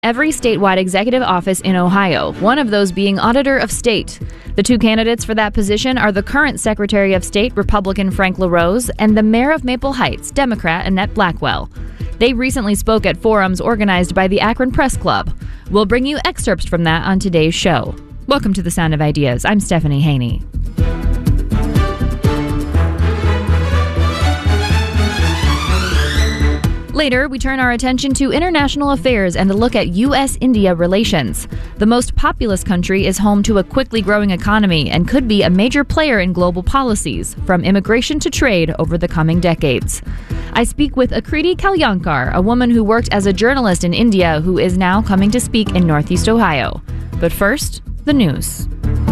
every statewide executive office in Ohio, one of those being Auditor of State. The two candidates for that position are the current Secretary of State, Republican Frank LaRose, and the Mayor of Maple Heights, Democrat Annette Blackwell. They recently spoke at forums organized by the Akron Press Club. We'll bring you excerpts from that on today's show. Welcome to The Sound of Ideas. I'm Stephanie Haney. Later, we turn our attention to international affairs and a look at U.S.-India relations. The most populous country is home to a quickly growing economy and could be a major player in global policies, from immigration to trade, over the coming decades. I speak with Akriti Kalyankar, a woman who worked as a journalist in India who is now coming to speak in Northeast Ohio. But first, the news.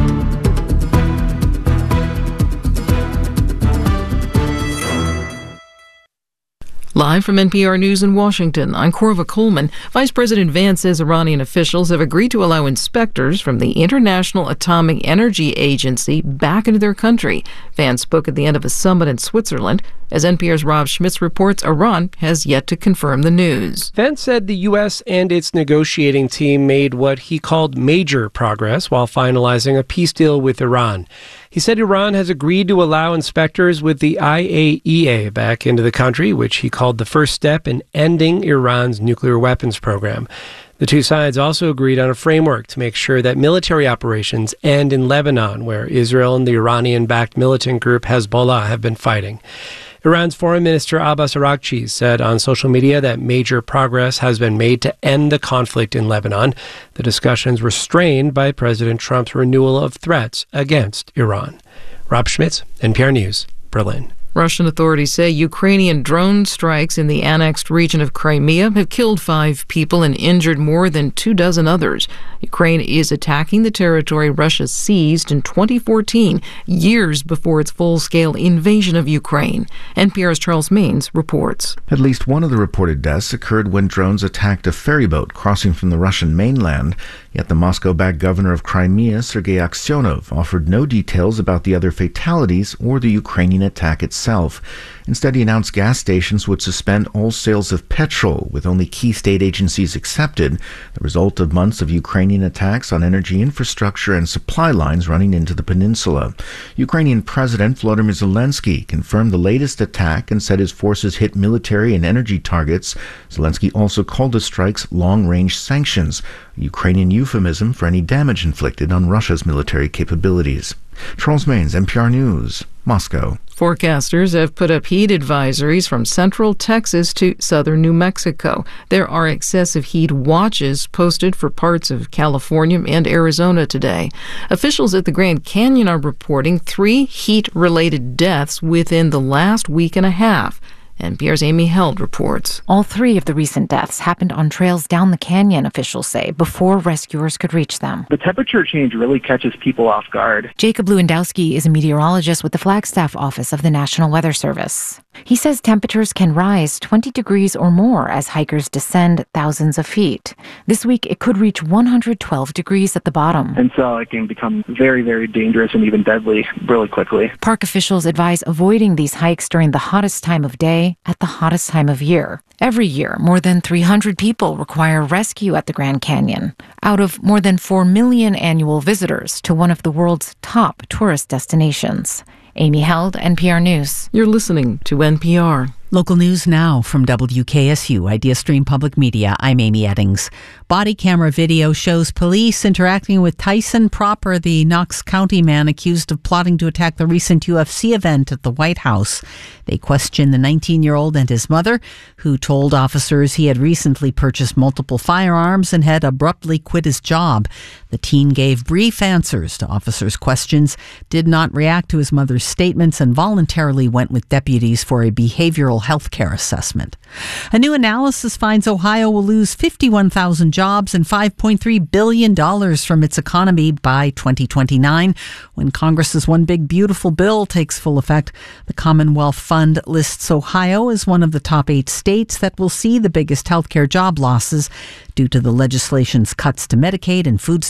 Live from NPR News in Washington, I'm Corva Coleman. Vice President Vance says Iranian officials have agreed to allow inspectors from the International Atomic Energy Agency back into their country. Vance spoke at the end of a summit in Switzerland. As NPR's Rob Schmitz reports, Iran has yet to confirm the news. Vance said the U.S. and its negotiating team made what he called major progress while finalizing a peace deal with Iran. He said Iran has agreed to allow inspectors with the IAEA back into the country, which he called the first step in ending Iran's nuclear weapons program. The two sides also agreed on a framework to make sure that military operations end in Lebanon, where Israel and the Iranian-backed militant group Hezbollah have been fighting. Iran's Foreign Minister Abbas Araghchi said on social media that major progress has been made to end the conflict in Lebanon. The discussions were strained by President Trump's renewal of threats against Iran. Rob Schmitz, NPR News, Berlin. Russian authorities say Ukrainian drone strikes in the annexed region of Crimea have killed 5 people and injured more than 24 others. Ukraine is attacking the territory Russia seized in 2014, years before its full-scale invasion of Ukraine. NPR's Charles Maines reports. At least one of the reported deaths occurred when drones attacked a ferry boat crossing from the Russian mainland. Yet the Moscow-backed governor of Crimea, Sergei Aksyonov, offered no details about the other fatalities or the Ukrainian attack itself. Instead, he announced gas stations would suspend all sales of petrol, with only key state agencies accepted, the result of months of Ukrainian attacks on energy infrastructure and supply lines running into the peninsula. Ukrainian President Volodymyr Zelensky confirmed the latest attack and said his forces hit military and energy targets. Zelensky also called the strikes long-range sanctions, a Ukrainian euphemism for any damage inflicted on Russia's military capabilities. Charles Maines, NPR News, Moscow. Forecasters have put up heat advisories from central Texas to southern New Mexico. There are excessive heat watches posted for parts of California and Arizona today. Officials at the Grand Canyon are reporting 3 heat-related deaths within the last week and a half. NPR's Amy Held reports. All 3 of the recent deaths happened on trails down the canyon, officials say, before rescuers could reach them. The temperature change really catches people off guard. Jacob Lewandowski is a meteorologist with the Flagstaff office of the National Weather Service. He says temperatures can rise 20 degrees or more as hikers descend thousands of feet. This week, it could reach 112 degrees at the bottom. And so it can become very, very dangerous and even deadly really quickly. Park officials advise avoiding these hikes during the hottest time of day at the hottest time of year. Every year, more than 300 people require rescue at the Grand Canyon, out of more than 4 million annual visitors to one of the world's top tourist destinations. Amy Held, NPR News. You're listening to NPR. Local news now from WKSU, Idea Stream Public Media. I'm Amy Eddings. Body camera video shows police interacting with Tyson Proper, the Knox County man accused of plotting to attack the recent UFC event at the White House. They questioned the 19-year-old and his mother, who told officers he had recently purchased multiple firearms and had abruptly quit his job. The teen gave brief answers to officers' questions, did not react to his mother's statements, and voluntarily went with deputies for a behavioral health care assessment. A new analysis finds Ohio will lose 51,000 jobs and $5.3 billion from its economy by 2029. When Congress's One Big Beautiful Bill takes full effect, the Commonwealth Fund lists Ohio as one of the top 8 states that will see the biggest health care job losses due to the legislation's cuts to Medicaid and food stamps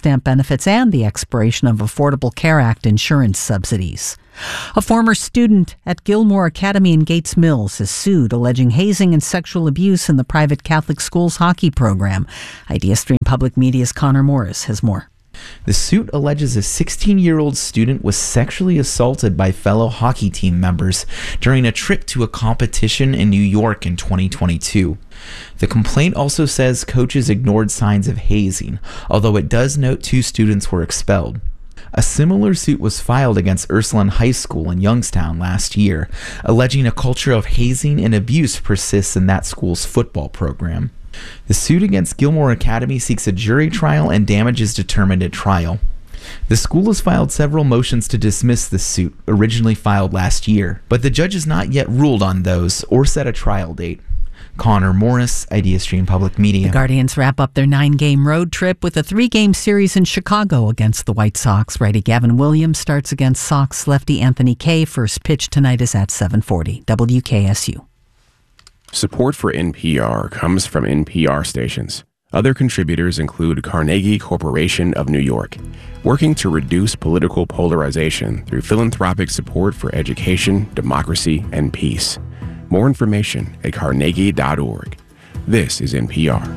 stamp benefits and the expiration of Affordable Care Act insurance subsidies. A former student at Gilmore Academy in Gates Mills is sued, alleging hazing and sexual abuse in the private Catholic school's hockey program. IdeaStream Public Media's Connor Morris has more. The suit alleges a 16-year-old student was sexually assaulted by fellow hockey team members during a trip to a competition in New York in 2022. The complaint also says coaches ignored signs of hazing, although it does note 2 students were expelled. A similar suit was filed against Ursuline High School in Youngstown last year, alleging a culture of hazing and abuse persists in that school's football program. The suit against Gilmore Academy seeks a jury trial and damages determined at trial. The school has filed several motions to dismiss the suit, originally filed last year, but the judge has not yet ruled on those or set a trial date. Connor Morris, IdeaStream Public Media. The Guardians wrap up their 9-game road trip with a 3-game series in Chicago against the White Sox. Righty Gavin Williams starts against Sox lefty Anthony Kay. First pitch tonight is at 7:40. WKSU. Support for NPR comes from NPR stations. Other contributors include Carnegie Corporation of New York, working to reduce political polarization through philanthropic support for education, democracy, and peace. More information at carnegie.org. This is NPR.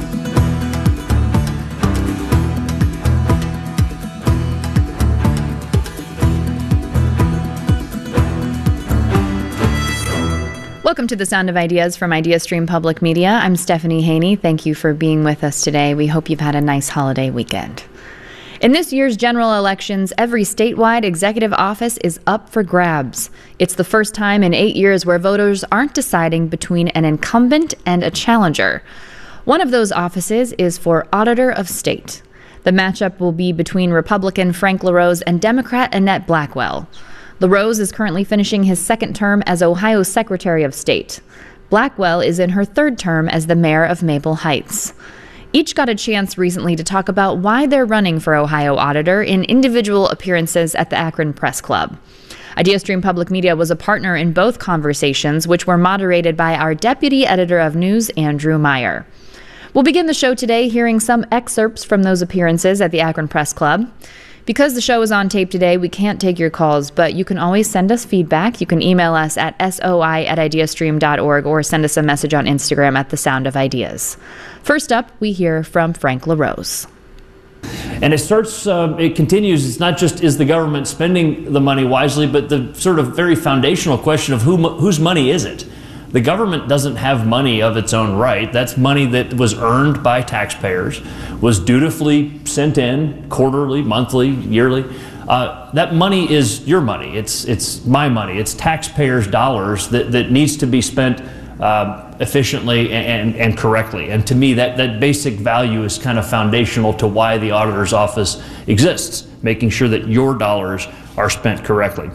Welcome to the Sound of Ideas from IdeaStream Public Media. I'm Stephanie Haney. Thank you for being with us today. We hope you've had a nice holiday weekend. In this year's general elections, every statewide executive office is up for grabs. It's the first time in 8 years where voters aren't deciding between an incumbent and a challenger. One of those offices is for Auditor of State. The matchup will be between Republican Frank LaRose and Democrat Annette Blackwell. LaRose is currently finishing his second term as Ohio's Secretary of State. Blackwell is in her third term as the mayor of Maple Heights. Each got a chance recently to talk about why they're running for Ohio Auditor in individual appearances at the Akron Press Club. IdeaStream Public Media was a partner in both conversations, which were moderated by our Deputy Editor of News, Andrew Meyer. We'll begin the show today hearing some excerpts from those appearances at the Akron Press Club. Because the show is on tape today, we can't take your calls, but you can always send us feedback. You can email us at soi@ideastream.org or send us a message on Instagram at The Sound of Ideas. First up, we hear from Frank LaRose. And it continues, it's not just is the government spending the money wisely, but the sort of very foundational question of whose money is it? The government doesn't have money of its own right. That's money that was earned by taxpayers, was dutifully sent in quarterly, monthly, yearly. That money is your money. It's my money. It's taxpayers' dollars that needs to be spent efficiently and correctly. And to me, that basic value is kind of foundational to why the auditor's office exists, making sure that your dollars are spent correctly.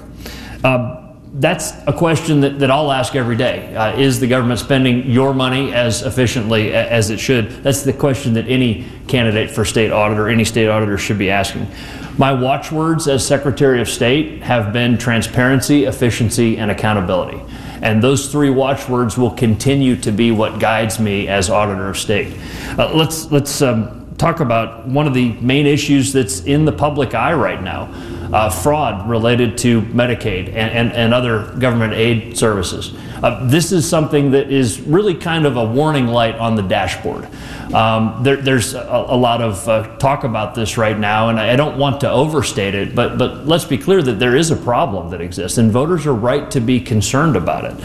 That's a question that I'll ask every day. Is the government spending your money as efficiently as it should? That's the question that any candidate for state auditor, any state auditor should be asking. My watchwords as Secretary of State have been transparency, efficiency, and accountability. And those 3 watchwords will continue to be what guides me as Auditor of State. Let's talk about one of the main issues that's in the public eye right now. Fraud related to Medicaid and other government aid services. This is something that is really kind of a warning light on the dashboard. There's a lot of talk about this right now, and I don't want to overstate it, but let's be clear that there is a problem that exists, and voters are right to be concerned about it.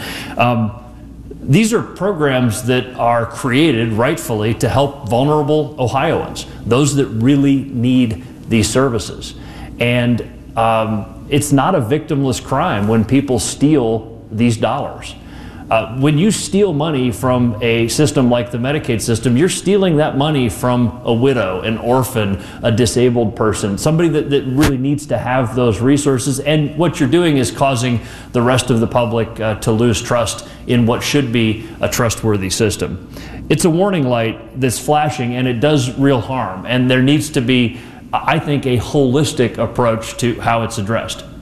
These are programs that are created rightfully to help vulnerable Ohioans, those that really need these services. And it's not a victimless crime when people steal these dollars. When you steal money from a system like the Medicaid system, you're stealing that money from a widow, an orphan, a disabled person, somebody that really needs to have those resources. And what you're doing is causing the rest of the public to lose trust in what should be a trustworthy system. It's a warning light that's flashing, and it does real harm. And there needs to be, I think, a holistic approach to how it's addressed.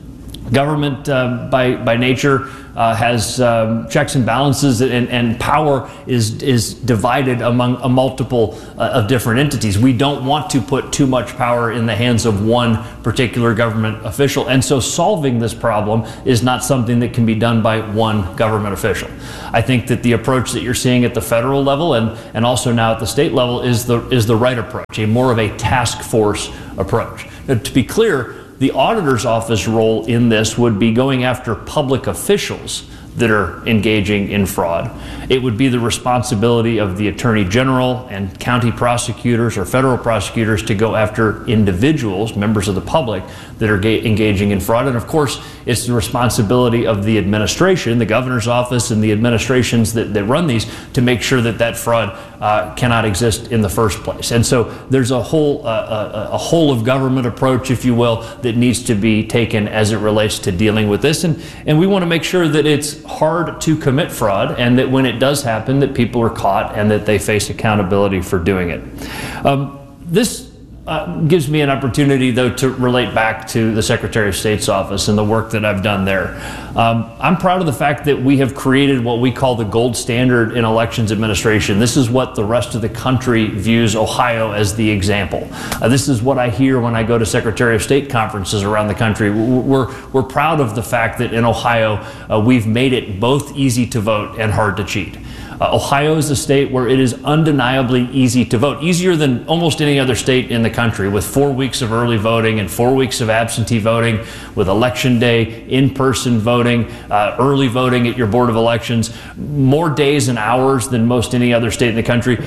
Government, by nature, has checks and balances, and power is divided among a multiple of different entities. We don't want to put too much power in the hands of one particular government official, and so solving this problem is not something that can be done by one government official. I think that the approach that you're seeing at the federal level and also now at the state level is the right approach, more of a task force approach. Now, to be clear, the auditor's office role in this would be going after public officials that are engaging in fraud. It would be the responsibility of the Attorney General and county prosecutors or federal prosecutors to go after individuals, members of the public, that are engaging in fraud. And of course, it's the responsibility of the administration, the governor's office and the administrations that run these, to make sure that that fraud cannot exist in the first place. And so there's a whole of government approach, if you will, that needs to be taken as it relates to dealing with this. And we want to make sure that it's hard to commit fraud, and that when it does happen, that people are caught and that they face accountability for doing it. This gives me an opportunity, though, to relate back to the Secretary of State's office and the work that I've done there. I'm proud of the fact that we have created what we call the gold standard in elections administration. This is what the rest of the country views Ohio as the example. This is what I hear when I go to Secretary of State conferences around the country. We're proud of the fact that in Ohio, we've made it both easy to vote and hard to cheat. Ohio is a state where it is undeniably easy to vote, easier than almost any other state in the country, with 4 weeks of early voting and 4 weeks of absentee voting, with Election Day, in-person voting, early voting at your Board of Elections, more days and hours than most any other state in the country.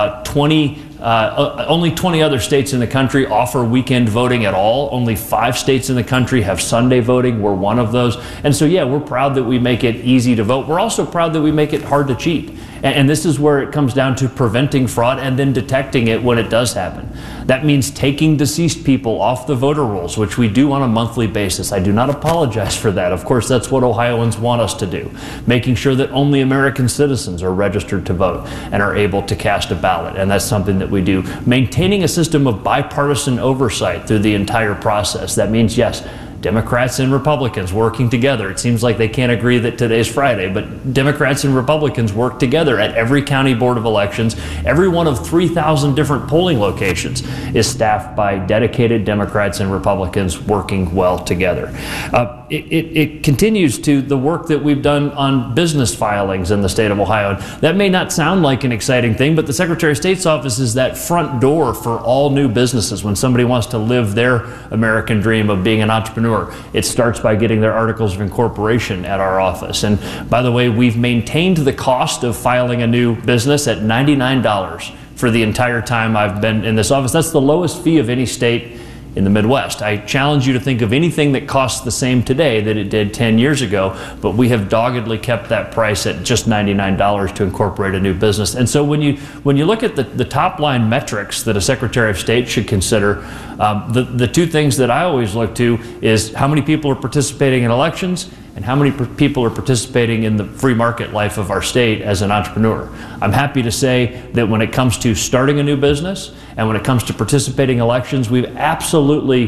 Only 20 other states in the country offer weekend voting at all. Only 5 states in the country have Sunday voting. We're one of those. And so, yeah, we're proud that we make it easy to vote. We're also proud that we make it hard to cheat. And this is where it comes down to preventing fraud and then detecting it when it does happen. That means taking deceased people off the voter rolls, which we do on a monthly basis. I do not apologize for that. Of course, that's what Ohioans want us to do. Making sure that only American citizens are registered to vote and are able to cast a ballot. And that's something that we do. Maintaining a system of bipartisan oversight through the entire process. That means, yes, Democrats and Republicans working together. It seems like they can't agree that today's Friday, but Democrats and Republicans work together at every county board of elections. Every one of 3,000 different polling locations is staffed by dedicated Democrats and Republicans working well together. It continues to the work that we've done on business filings in the state of Ohio. That may not sound like an exciting thing, but the Secretary of State's office is that front door for all new businesses. When somebody wants to live their American dream of being an entrepreneur, it starts by getting their articles of incorporation at our office. And by the way, we've maintained the cost of filing a new business at $99 for the entire time I've been in this office. That's the lowest fee of any state in the Midwest. I challenge you to think of anything that costs the same today that it did 10 years ago, but we have doggedly kept that price at just $99 to incorporate a new business. And so when you look at the top line metrics that a Secretary of State should consider, the two things that I always look to is how many people are participating in elections and how many people are participating in the free market life of our state as an entrepreneur. I'm happy to say that when it comes to starting a new business and when it comes to participating in elections, we've absolutely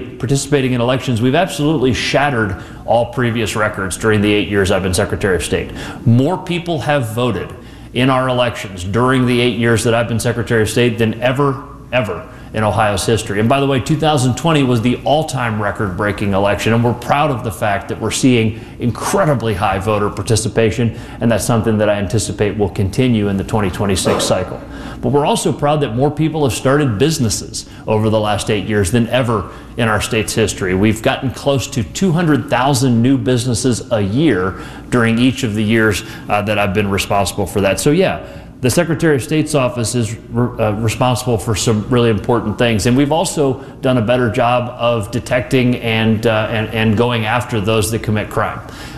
shattered all previous records during the 8 years I've been Secretary of State. More people have voted in our elections during the 8 years that I've been Secretary of State than ever in Ohio's history. And by the way, 2020 was the all-time record-breaking election, and we're proud of the fact that we're seeing incredibly high voter participation, and that's something that I anticipate will continue in the 2026 cycle. But we're also proud that more people have started businesses over the last 8 years than ever in our state's history. We've gotten close to 200,000 new businesses a year during each of the years that I've been responsible for that. So yeah, the Secretary of State's office is responsible for some really important things, and we've also done a better job of detecting and going after those that commit crime.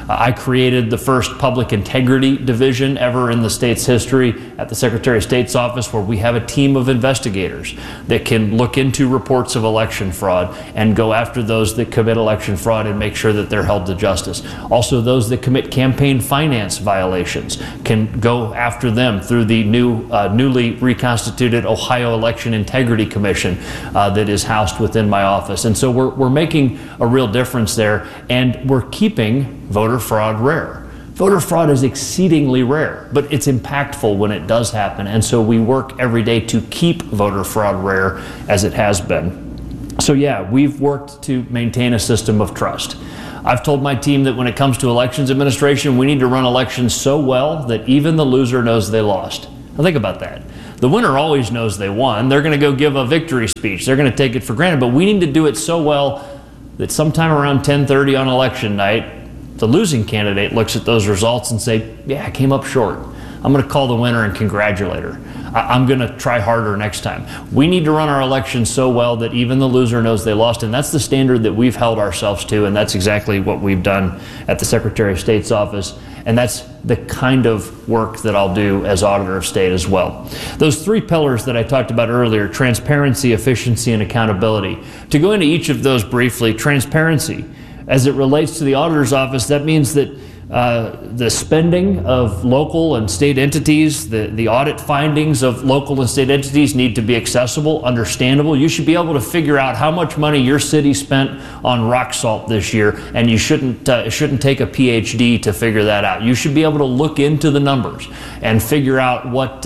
I created the first public integrity division ever in the state's history at the Secretary of State's office, where we have a team of investigators that can look into reports of election fraud and go after those that commit election fraud and make sure that they're held to justice. Also, those that commit campaign finance violations can go after them through the newly reconstituted Ohio Election Integrity Commission that is housed within my office. And so we're making a real difference there, and we're keeping voter fraud rare. Voter fraud is exceedingly rare, but it's impactful when it does happen. And so we work every day to keep voter fraud rare as it has been. So yeah, we've worked to maintain a system of trust. I've told my team that when it comes to elections administration, we need to run elections so well that even the loser knows they lost. Now think about that. The winner always knows they won. They're going to go give a victory speech. They're going to take it for granted. But we need to do it so well that sometime around 10:30 on election night, the losing candidate looks at those results and say, yeah, I came up short. I'm going to call the winner and congratulate her. I'm going to try harder next time. We need to run our elections so well that even the loser knows they lost, and that's the standard that we've held ourselves to, and that's exactly what we've done at the Secretary of State's office, and that's the kind of work that I'll do as Auditor of State as well. Those three pillars that I talked about earlier, transparency, efficiency, and accountability. To go into each of those briefly, transparency. As it relates to the Auditor's Office, that means that the spending of local and state entities, the audit findings of local and state entities need to be accessible, understandable. You should be able to figure out how much money your city spent on rock salt this year, and you shouldn't take a PhD to figure that out. You should be able to look into the numbers and figure out what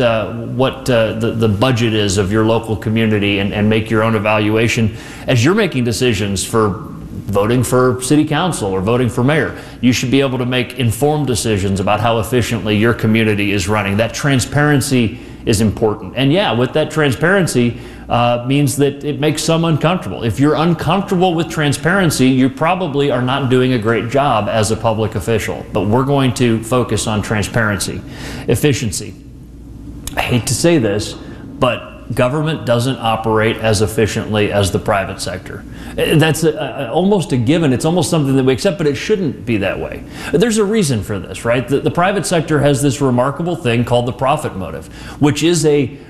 the budget is of your local community and make your own evaluation as you're making decisions for voting for city council or voting for mayor. You should be able to make informed decisions about how efficiently your community is running. That transparency is important. And yeah, with that transparency means that it makes some uncomfortable. If you're uncomfortable with transparency, you probably are not doing a great job as a public official. But we're going to focus on transparency. Efficiency. I hate to say this, but government doesn't operate as efficiently as the private sector. That's almost a given. It's almost something that we accept, but it shouldn't be that way. There's a reason for this, right? The private sector has this remarkable thing called the profit motive, which is an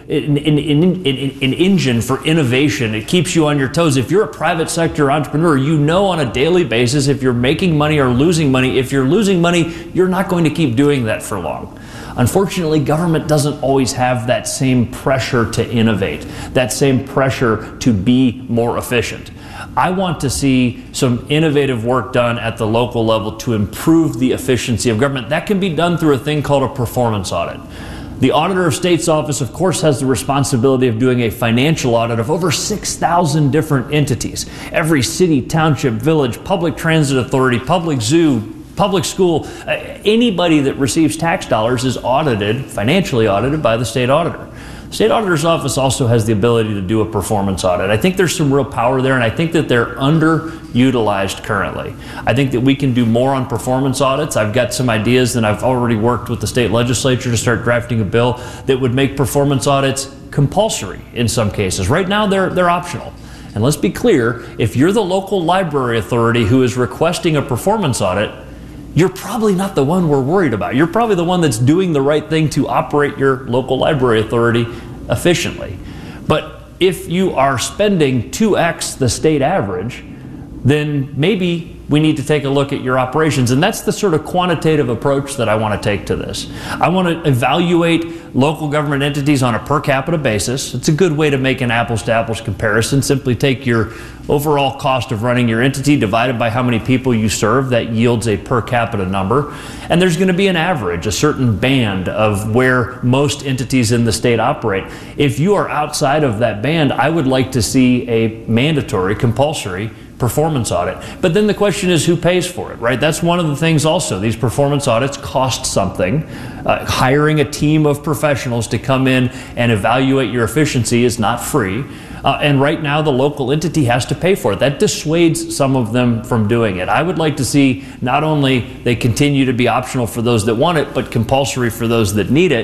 engine for innovation. It keeps you on your toes. If you're a private sector entrepreneur, you know on a daily basis if you're making money or losing money. If you're losing money, you're not going to keep doing that for long. Unfortunately, government doesn't always have that same pressure to innovate, that same pressure to be more efficient. I want to see some innovative work done at the local level to improve the efficiency of government. That can be done through a thing called a performance audit. The Auditor of State's office, of course, has the responsibility of doing a financial audit of over 6,000 different entities. Every city, township, village, public transit authority, public zoo, public school, anybody that receives tax dollars is audited, financially audited by the state auditor. The state auditor's office also has the ability to do a performance audit. I think there's some real power there, and I think that they're underutilized currently. I think that we can do more on performance audits. I've got some ideas, and I've already worked with the state legislature to start drafting a bill that would make performance audits compulsory in some cases. Right now, they're optional. And let's be clear, if you're the local library authority who is requesting a performance audit, you're probably not the one we're worried about. You're probably the one that's doing the right thing to operate your local library authority efficiently. But if you are spending 2x the state average, then maybe we need to take a look at your operations. And that's the sort of quantitative approach that I want to take to this. I want to evaluate local government entities on a per capita basis. It's a good way to make an apples to apples comparison. Simply take your overall cost of running your entity divided by how many people you serve. That yields a per capita number. And there's going to be an average, a certain band of where most entities in the state operate. If you are outside of that band, I would like to see a mandatory, compulsory performance audit. But then the question is, who pays for it, right? That's one of the things also. These performance audits cost something. Hiring a team of professionals to come in and evaluate your efficiency is not free. And right now the local entity has to pay for it. That dissuades some of them from doing it. I would like to see not only they continue to be optional for those that want it, but compulsory for those that need it.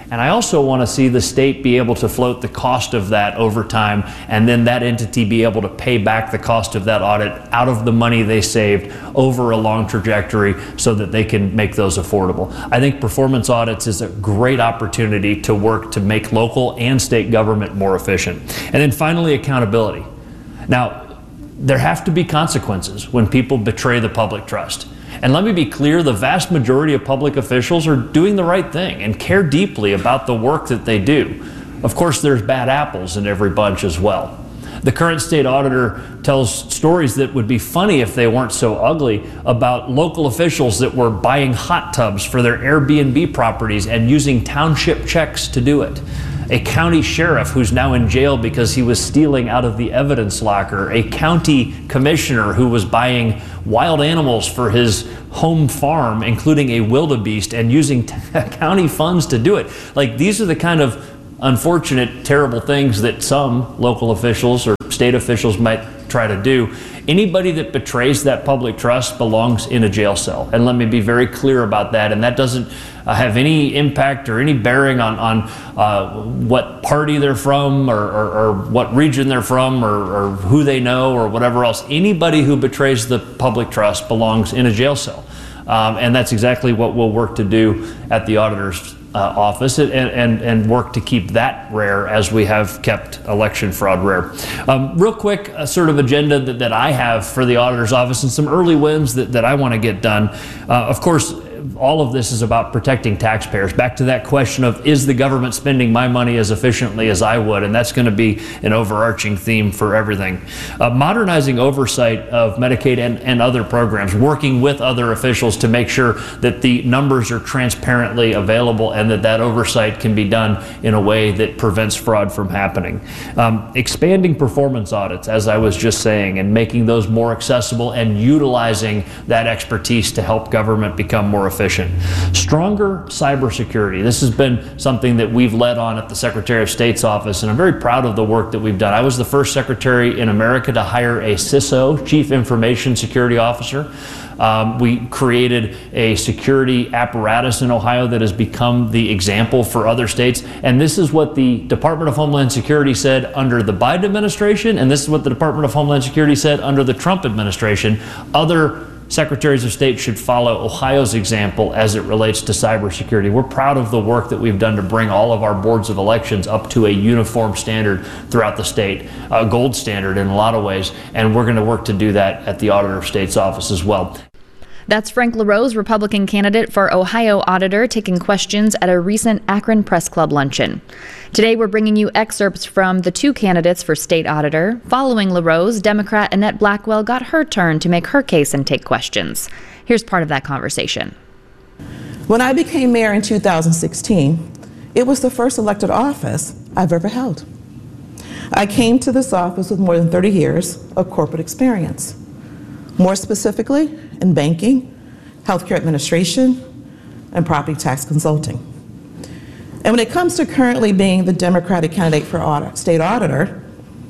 And I also want to see the state be able to float the cost of that over time, and then that entity be able to pay back the cost of that audit out of the money they saved over a long trajectory so that they can make those affordable. I think performance audits is a great opportunity to work to make local and state government more efficient. And then finally, accountability. Now, there have to be consequences when people betray the public trust. And let me be clear, the vast majority of public officials are doing the right thing and care deeply about the work that they do. Of course, there's bad apples in every bunch as well. The current state auditor tells stories that would be funny if they weren't so ugly about local officials that were buying hot tubs for their Airbnb properties and using township checks to do it. A county sheriff who's now in jail because he was stealing out of the evidence locker. A county commissioner who was buying wild animals for his home farm, including a wildebeest, and using county funds to do it. Like, these are the kind of unfortunate, terrible things that some local officials or state officials might try to do. Anybody that betrays that public trust belongs in a jail cell. And let me be very clear about that. And that doesn't have any impact or any bearing on what party they're from or what region they're from or who they know or whatever else. Anybody who betrays the public trust belongs in a jail cell. And that's exactly what we'll work to do at the auditor's office and work to keep that rare as we have kept election fraud rare. Real quick, sort of agenda that I have for the auditor's office and some early wins that I want to get done. Of course, all of this is about protecting taxpayers. Back to that question of, is the government spending my money as efficiently as I would? And that's going to be an overarching theme for everything. Modernizing oversight of Medicaid and other programs, working with other officials to make sure that the numbers are transparently available and that oversight can be done in a way that prevents fraud from happening. Expanding performance audits, as I was just saying, and making those more accessible and utilizing that expertise to help government become more efficient. Stronger cybersecurity. This has been something that we've led on at the Secretary of State's office, and I'm very proud of the work that we've done. I was the first secretary in America to hire a CISO, Chief Information Security Officer. We created a security apparatus in Ohio that has become the example for other states. And this is what the Department of Homeland Security said under the Biden administration, and this is what the Department of Homeland Security said under the Trump administration. Other secretaries of state should follow Ohio's example as it relates to cybersecurity. We're proud of the work that we've done to bring all of our boards of elections up to a uniform standard throughout the state, a gold standard in a lot of ways, and we're going to work to do that at the Auditor of State's office as well. That's Frank LaRose, Republican candidate for Ohio Auditor, taking questions at a recent Akron Press Club luncheon. Today, we're bringing you excerpts from the two candidates for State Auditor. Following LaRose, Democrat Annette Blackwell got her turn to make her case and take questions. Here's part of that conversation. When I became mayor in 2016, it was the first elected office I've ever held. I came to this office with more than 30 years of corporate experience. More specifically, in banking, healthcare administration, and property tax consulting. And when it comes to currently being the Democratic candidate for state auditor,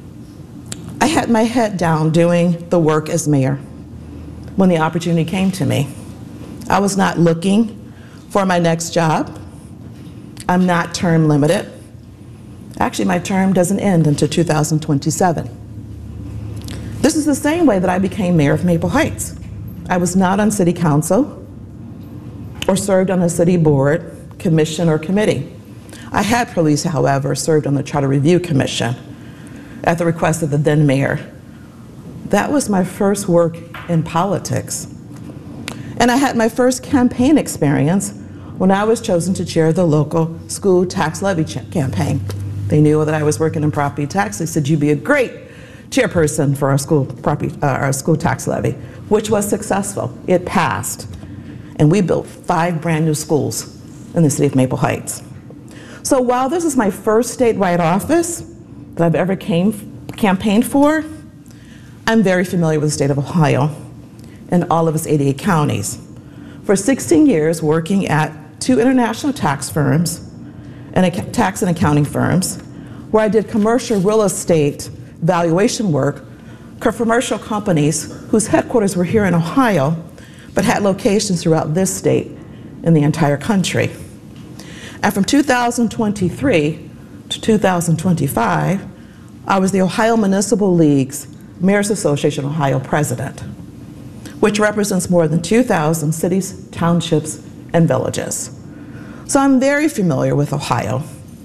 I had my head down doing the work as mayor when the opportunity came to me. I was not looking for my next job. I'm not term limited. Actually, my term doesn't end until 2027. This is the same way that I became mayor of Maple Heights. I was not on city council or served on a city board, commission, or committee. I had previously, however, served on the Charter Review Commission at the request of the then mayor. That was my first work in politics. And I had my first campaign experience when I was chosen to chair the local school tax levy campaign. They knew that I was working in property tax. They said, you'd be a great chairperson for our school tax levy, which was successful. It passed. And we built 5 brand new schools in the city of Maple Heights. So while this is my first statewide office that I've ever campaigned for, I'm very familiar with the state of Ohio and all of its 88 counties. For 16 years working at 2 international tax firms and tax and accounting firms, where I did commercial real estate valuation work for commercial companies whose headquarters were here in Ohio, but had locations throughout this state and the entire country. And from 2023 to 2025, I was the Ohio Municipal League's Mayor's Association Ohio president, which represents more than 2,000 cities, townships, and villages. So I'm very familiar with Ohio.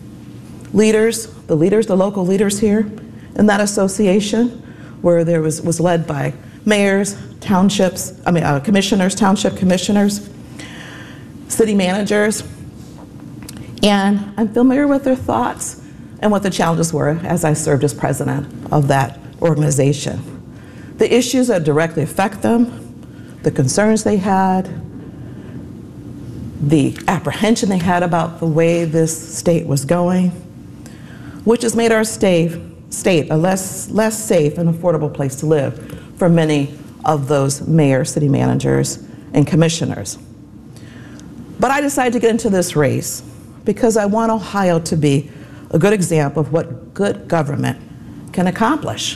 The local leaders here in that association, where there was led by mayors, commissioners, township commissioners, city managers, and I'm familiar with their thoughts and what the challenges were as I served as president of that organization. The issues that directly affect them, the concerns they had, the apprehension they had about the way this state was going, which has made our state a less safe and affordable place to live for many of those mayors, city managers, and commissioners. But I decided to get into this race because I want Ohio to be a good example of what good government can accomplish.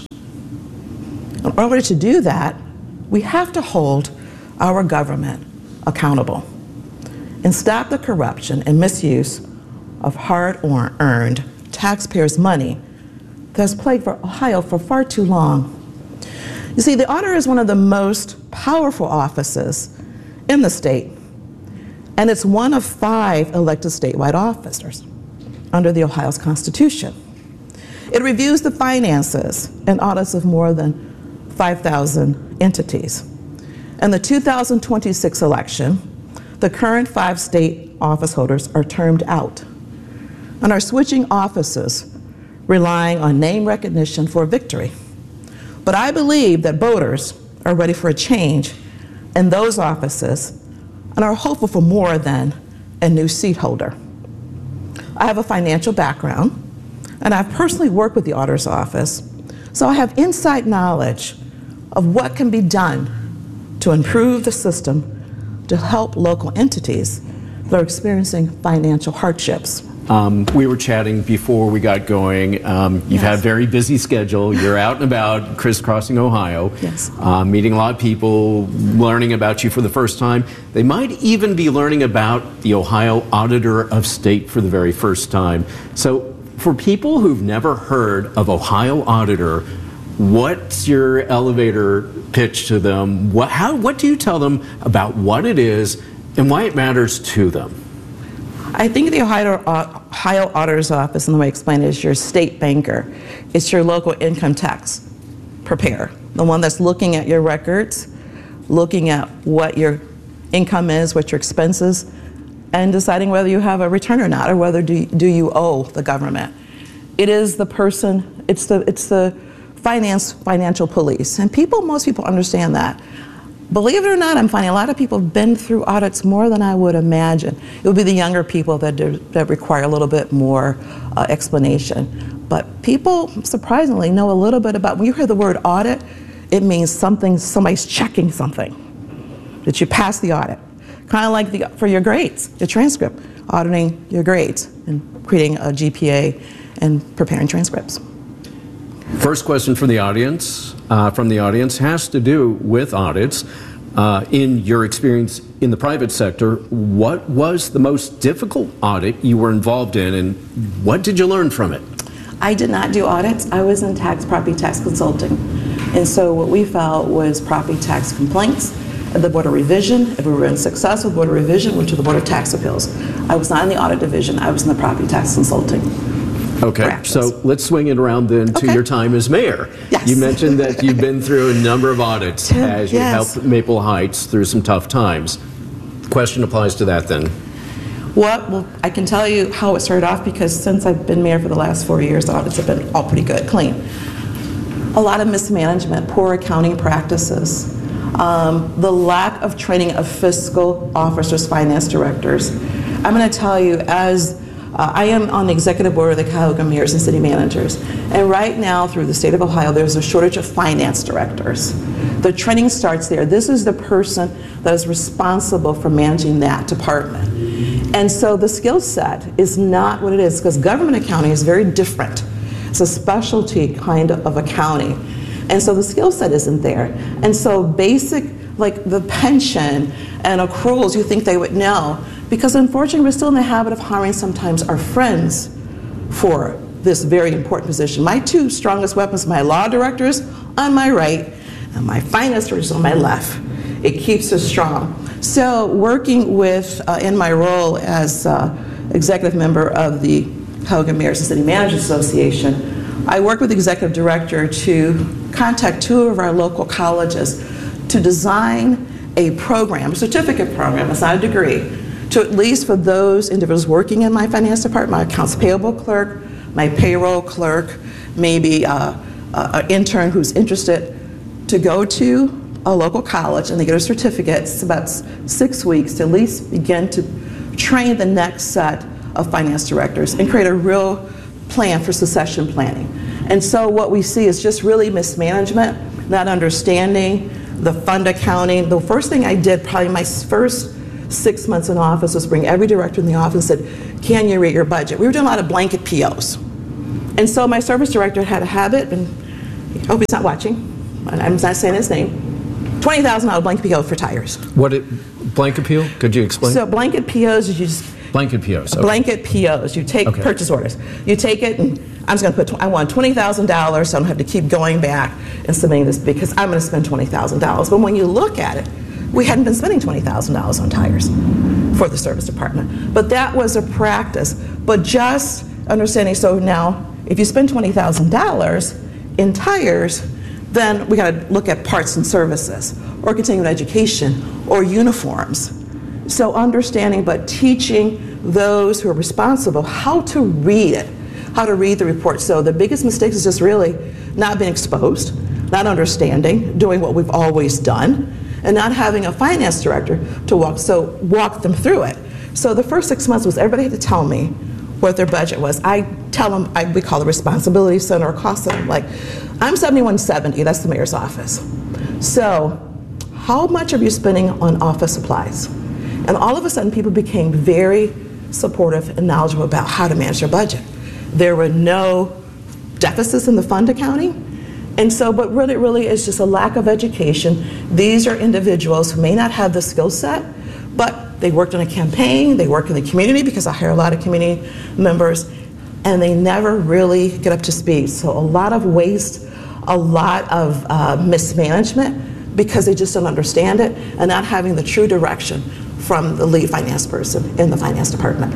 In order to do that, we have to hold our government accountable and stop the corruption and misuse of hard-earned taxpayers' money that has plagued Ohio for far too long. You see, the auditor is one of the most powerful offices in the state, and it's one of 5 elected statewide officers under the Ohio's Constitution. It reviews the finances and audits of more than 5,000 entities. In the 2026 election, the current 5 state office holders are termed out and are switching offices, relying on name recognition for victory. But I believe that voters are ready for a change in those offices and are hopeful for more than a new seat holder. I have a financial background, and I've personally worked with the auditor's office, so I have inside knowledge of what can be done to improve the system to help local entities that are experiencing financial hardships. We were chatting before we got going. You've had a very busy schedule. You're out and about crisscrossing Ohio, meeting a lot of people, learning about you for the first time. They might even be learning about the Ohio Auditor of State for the very first time. So for people who've never heard of Ohio Auditor, what's your elevator pitch to them? What do you tell them about what it is and why it matters to them? I think the Ohio Auditor's Office, and the way I explain it, is your state banker. It's your local income tax preparer, the one that's looking at your records, looking at what your income is, what your expenses, and deciding whether you have a return or not, or whether do you owe the government. It is the person, it's the financial police, and most people understand that. Believe it or not, I'm finding a lot of people have been through audits more than I would imagine. It would be the younger people that require a little bit more explanation. But people, surprisingly, know a little bit about, when you hear the word audit, it means somebody's checking something, that you pass the audit. Kind of like for your grades, your transcript, auditing your grades and creating a GPA and preparing transcripts. First question from the audience has to do with audits. In your experience in the private sector, what was the most difficult audit you were involved in, and what did you learn from it? I did not do audits. I was in property tax consulting. And so what we filed was property tax complaints at the Board of Revision. If we were unsuccessful, Board of Revision went to the Board of Tax Appeals. I was not in the audit division. I was in the property tax consulting. Okay, practice. So let's swing it around then to your time as mayor. Yes. You mentioned that you've been through a number of audits as you helped Maple Heights through some tough times. The question applies to that then. Well, I can tell you how it started off, because since I've been mayor for the last 4 years, the audits have been all pretty good, clean. A lot of mismanagement, poor accounting practices, the lack of training of fiscal officers, finance directors. I'm going to tell you, as I am on the executive board of the Cuyahoga Mayors and City Managers, and right now through the state of Ohio there's a shortage of finance directors. The training starts there. This is the person that is responsible for managing that department. And so the skill set is not what it is, because government accounting is very different. It's a specialty kind of accounting. And so the skill set isn't there. And so basic, like the pension and accruals, you think they would know. Because unfortunately, we're still in the habit of hiring sometimes our friends for this very important position. My two strongest weapons, my law directors on my right and my finance directors on my left. It keeps us strong. So working with, in my role as executive member of the Cuyahoga Mayors and City Managers Association, I work with the executive director to contact two of our local colleges to design a program, a certificate program, it's not a degree, to at least for those individuals working in my finance department, my accounts payable clerk, my payroll clerk, maybe an intern who's interested, to go to a local college and they get a certificate. It's about 6 weeks to at least begin to train the next set of finance directors and create a real plan for succession planning. And so what we see is just really mismanagement, not understanding the fund accounting. The first thing I did, probably my first 6 months in office, was bring every director in the office and said, can you read your budget? We were doing a lot of blanket POs. And so my service director had a habit, and I hope he's not watching, I'm not saying his name, $20,000 blanket PO for tires. What blanket PO? Could you explain? So blanket POs is you just blanket POs. Okay. Blanket POs. You take purchase orders. You take it, and I'm just going to put. I want $20,000, so I don't have to keep going back and submitting this because I'm going to spend $20,000. But when you look at it, we hadn't been spending $20,000 on tires for the service department. But that was a practice. But just understanding. So now, if you spend $20,000 in tires, then we got to look at parts and services, or continuing education, or uniforms. So understanding, but teaching those who are responsible how to read it, how to read the report. So the biggest mistake is just really not being exposed, not understanding, doing what we've always done, and not having a finance director to walk them through it. So the first 6 months was everybody had to tell me what their budget was. I tell them, we call it responsibility center or cost center. Like, I'm 7170, that's the mayor's office. So how much are you spending on office supplies? And all of a sudden people became very supportive and knowledgeable about how to manage their budget. There were no deficits in the fund accounting. And so, but really is just a lack of education. These are individuals who may not have the skill set, but they worked on a campaign, they work in the community, because I hire a lot of community members, and they never really get up to speed. So a lot of waste, a lot of mismanagement, because they just don't understand it, and not having the true direction from the lead finance person in the finance department.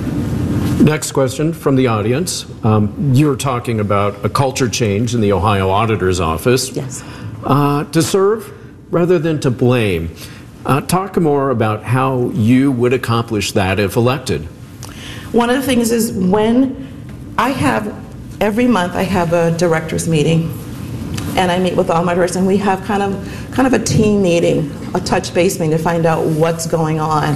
Next question from the audience. You're talking about a culture change in the Ohio Auditor's Office. Yes. To serve rather than to blame. Talk more about how you would accomplish that if elected. One of the things is when every month I have a director's meeting, and I meet with all my directors, and we have kind of a team meeting, a touch base meeting to find out what's going on.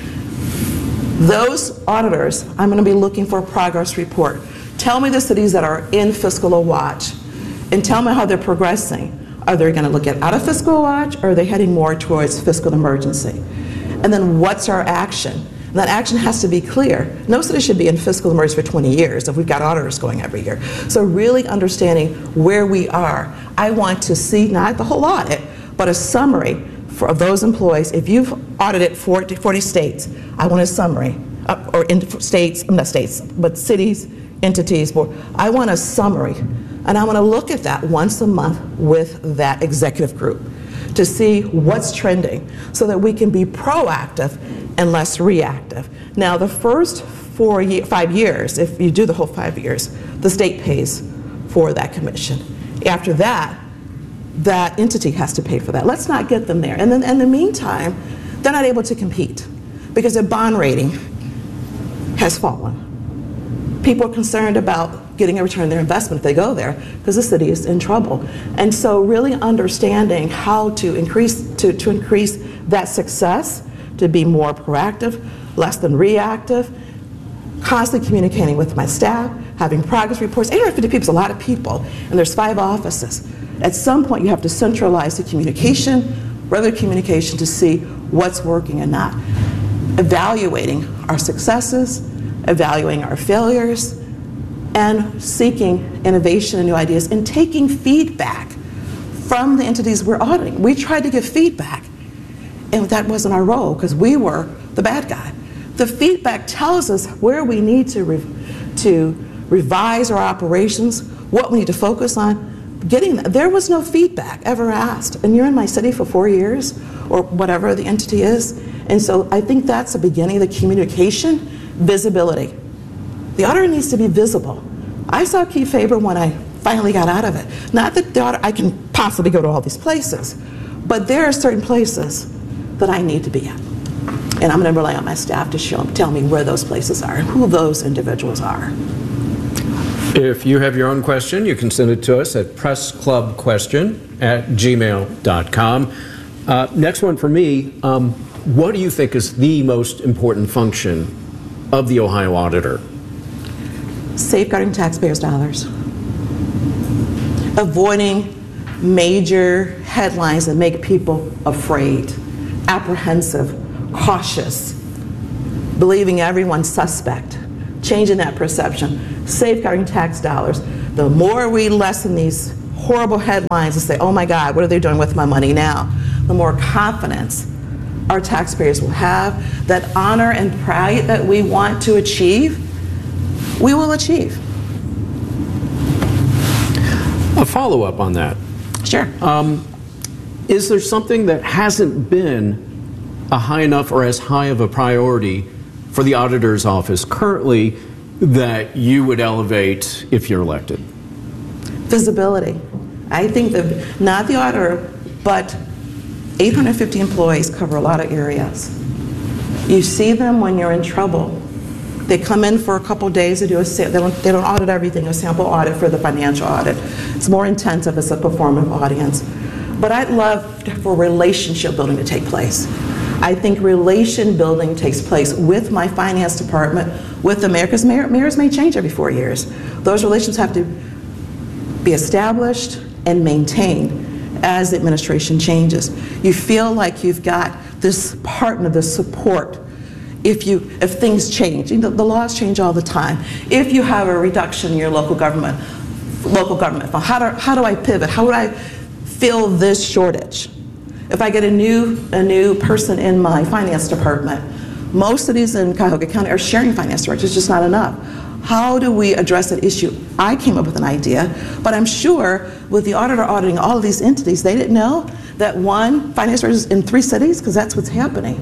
Those auditors, I'm going to be looking for a progress report. Tell me the cities that are in fiscal watch, and tell me how they're progressing. Are they going to look at out of fiscal watch, or are they heading more towards fiscal emergency? And then what's our action? And that action has to be clear. No city should be in fiscal emergency for 20 years if we've got auditors going every year. So really understanding where we are. I want to see not the whole audit, but a summary of those employees. If you've audited 40 states, I want a summary, or in states, not states, but cities, entities, board. I want a summary, and I want to look at that once a month with that executive group to see what's trending so that we can be proactive and less reactive. Now, the first 5 years, if you do the whole 5 years, the state pays for that commission. After that, that entity has to pay for that. Let's not get them there. And then in the meantime, they're not able to compete because their bond rating has fallen. People are concerned about getting a return on their investment if they go there because the city is in trouble. And so really understanding how to increase that success, to be more proactive, less than reactive, constantly communicating with my staff, having progress reports. 850 people is a lot of people, and there's 5 offices. At some point, you have to centralize the communication, regular communication, to see what's working and not. Evaluating our successes, evaluating our failures, and seeking innovation and new ideas, and taking feedback from the entities we're auditing. We tried to give feedback, and that wasn't our role because we were the bad guy. The feedback tells us where we need to revise our operations, what we need to focus on. There was no feedback ever asked. And you're in my city for 4 years, or whatever the entity is. And so I think that's the beginning of the communication, visibility. The auditor needs to be visible. I saw Keith Faber when I finally got out of it. Not that the auditor, I can possibly go to all these places, but there are certain places that I need to be at. And I'm going to rely on my staff to tell me where those places are and who those individuals are. If you have your own question, you can send it to us at pressclubquestion@gmail.com. Next one for me, what do you think is the most important function of the Ohio auditor? Safeguarding taxpayers' dollars. Avoiding major headlines that make people afraid, apprehensive, cautious, believing everyone's suspect, changing that perception, safeguarding tax dollars. The more we lessen these horrible headlines and say, oh my God, what are they doing with my money now? The more confidence our taxpayers will have, that honor and pride that we want to achieve, we will achieve. A follow-up on that. Sure. Is there something that hasn't been a high enough or as high of a priority for the auditor's office currently that you would elevate if you're elected? Visibility. I think that not the auditor, but 850 employees cover a lot of areas. You see them when you're in trouble. They come in for a couple days to do they don't audit everything, a sample audit for the financial audit. It's more intensive, it's a performative audience. But I'd love for relationship building to take place. I think relation building takes place with my finance department, with the mayor, because mayors may change every 4 years. Those relations have to be established and maintained as the administration changes. You feel like you've got this partner, this support. If things change, the laws change all the time. If you have a reduction in your local government fund, how do I pivot? How would I fill this shortage? If I get a new person in my finance department, most cities in Cuyahoga County are sharing finance directors. It's just not enough. How do we address that issue? I came up with an idea, but I'm sure with the auditor auditing all of these entities, they didn't know that one finance director is in 3 cities, because that's what's happening.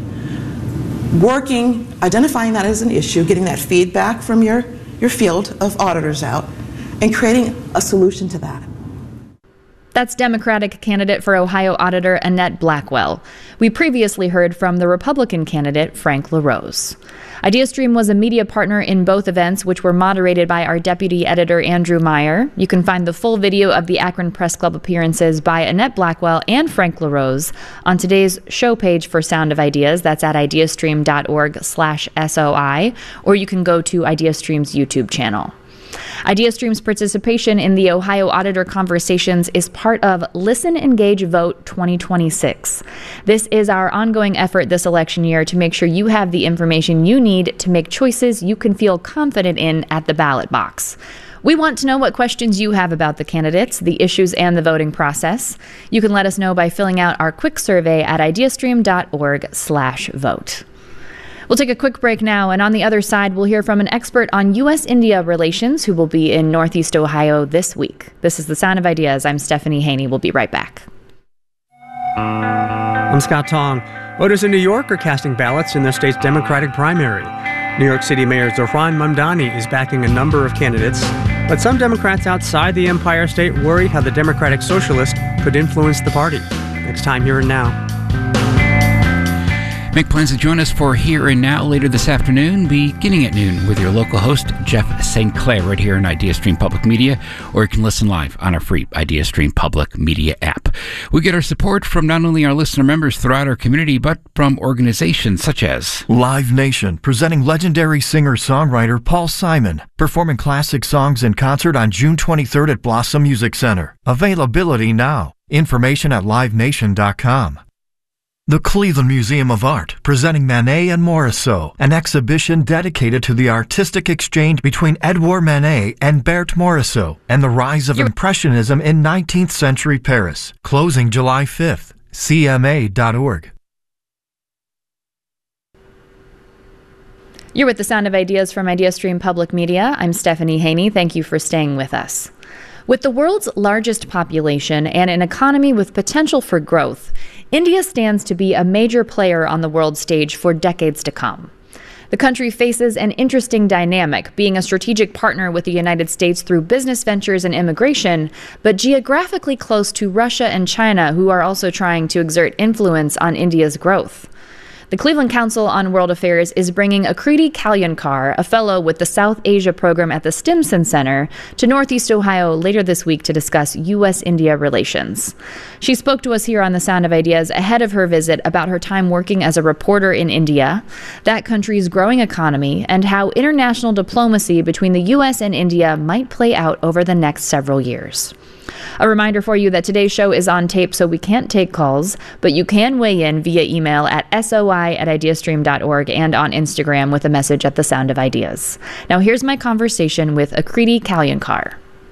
Identifying that as an issue, getting that feedback from your field of auditors out, and creating a solution to that. That's Democratic candidate for Ohio Auditor Annette Blackwell. We previously heard from the Republican candidate Frank LaRose. IdeaStream was a media partner in both events, which were moderated by our deputy editor Andrew Meyer. You can find the full video of the Akron Press Club appearances by Annette Blackwell and Frank LaRose on today's show page for Sound of Ideas. That's at ideastream.org/SOI, or you can go to IdeaStream's YouTube channel. IdeaStream's participation in the Ohio Auditor Conversations is part of Listen, Engage, Vote 2026. This is our ongoing effort this election year to make sure you have the information you need to make choices you can feel confident in at the ballot box. We want to know what questions you have about the candidates, the issues, and the voting process. You can let us know by filling out our quick survey at ideastream.org/vote. We'll take a quick break now, and on the other side, we'll hear from an expert on U.S.-India relations who will be in Northeast Ohio this week. This is The Sound of Ideas. I'm Stephanie Haney. We'll be right back. I'm Scott Tong. Voters in New York are casting ballots in their state's Democratic primary. New York City Mayor Zohran Mamdani is backing a number of candidates, but some Democrats outside the Empire State worry how the Democratic Socialist could influence the party. Next time, Here and Now. Make plans to join us for Here and Now later this afternoon, beginning at noon, with your local host, Jeff St. Clair, right here on IdeaStream Public Media, or you can listen live on our free IdeaStream Public Media app. We get our support from not only our listener members throughout our community, but from organizations such as Live Nation, presenting legendary singer-songwriter Paul Simon, performing classic songs in concert on June 23rd at Blossom Music Center. Availability now. Information at livenation.com. The Cleveland Museum of Art, presenting Manet and Morisot, an exhibition dedicated to the artistic exchange between Edouard Manet and Berthe Morisot, and the rise of Impressionism in 19th century Paris. Closing July 5th. CMA.org. You're with the Sound of Ideas from IdeaStream Public Media. I'm Stephanie Haney. Thank you for staying with us. With the world's largest population and an economy with potential for growth, India stands to be a major player on the world stage for decades to come. The country faces an interesting dynamic, being a strategic partner with the United States through business ventures and immigration, but geographically close to Russia and China, who are also trying to exert influence on India's growth. The Cleveland Council on World Affairs is bringing Akriti Kalyankar, a fellow with the South Asia program at the Stimson Center, to Northeast Ohio later this week to discuss U.S.-India relations. She spoke to us here on The Sound of Ideas ahead of her visit about her time working as a reporter in India, that country's growing economy, and how international diplomacy between the U.S. and India might play out over the next several years. A reminder for you that today's show is on tape, so we can't take calls, but you can weigh in via email at soi@ideastream.org and on Instagram with a message at The Sound of Ideas. Now here's my conversation with Akriti Kalyankar.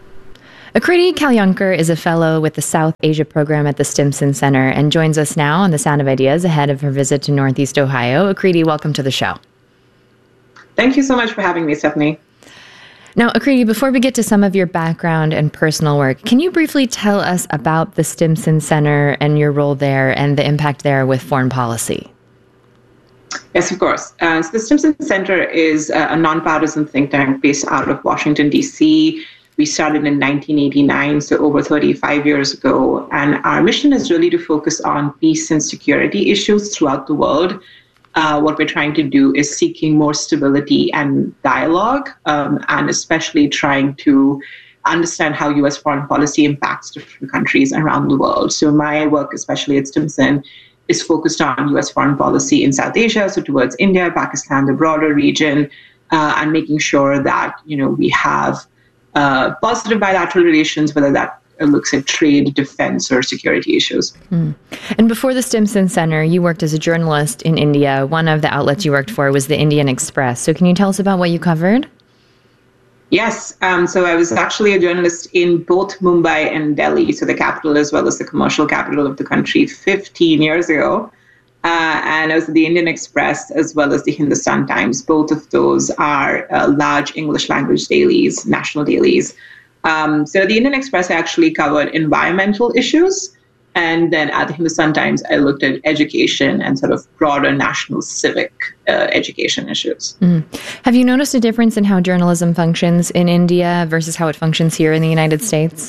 Akriti Kalyankar is a fellow with the South Asia program at the Stimson Center and joins us now on The Sound of Ideas ahead of her visit to Northeast Ohio. Akriti, welcome to the show. Thank you so much for having me, Stephanie. Now, Akriti, before we get to some of your background and personal work, can you briefly tell us about the Stimson Center and your role there and the impact there with foreign policy? Yes, of course. So the Stimson Center is a nonpartisan think tank based out of Washington, D.C. We started in 1989, so over 35 years ago. And our mission is really to focus on peace and security issues throughout the world. What we're trying to do is seeking more stability and dialogue, and especially trying to understand how U.S. foreign policy impacts different countries around the world. So my work, especially at Stimson, is focused on U.S. foreign policy in South Asia, so towards India, Pakistan, the broader region, and making sure that, we have positive bilateral relations, whether that looks at trade, defense, or security issues. And before the Stimson Center, you worked as a journalist in India. One of the outlets you worked for was the Indian Express. So can you tell us about what you covered? Yes. So I was actually a journalist in both Mumbai and Delhi, so the capital as well as the commercial capital of the country, 15 years ago. And I was at the Indian Express as well as the Hindustan Times. Both of those are large English language dailies, national dailies. So the Indian Express actually covered environmental issues. And then at the Hindustan Times, I looked at education and sort of broader national civic education issues. Have you noticed a difference in how journalism functions in India versus how it functions here in the United States?